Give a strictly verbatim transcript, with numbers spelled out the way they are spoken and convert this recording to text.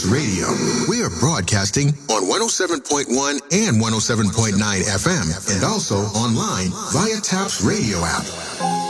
Radio. We are broadcasting on one oh seven point one and one oh seven point nine F M and also online via TAP's radio app.